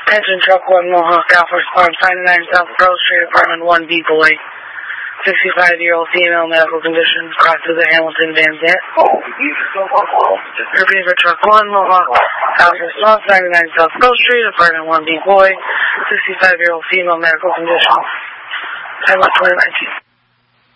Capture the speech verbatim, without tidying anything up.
Attention Truck one Mohawk Alpha Response ninety-nine South Grove Street, Apartment one B Boy. sixty-five-year-old female, medical condition, crosses the Hamilton Van Zant. Repeat for Truck one Mohawk Alpha Response ninety-nine South Grove Street, Apartment one B Boy. sixty-five-year-old female, medical condition. ten twenty nineteen.